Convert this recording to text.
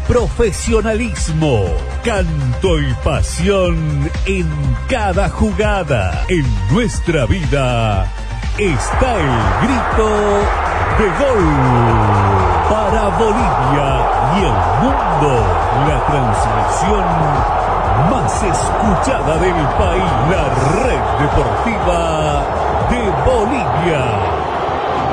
profesionalismo, canto y pasión en cada jugada. En nuestra vida está el grito de gol. Para Bolivia y el mundo, la transmisión más escuchada del país, la red deportiva de Bolivia.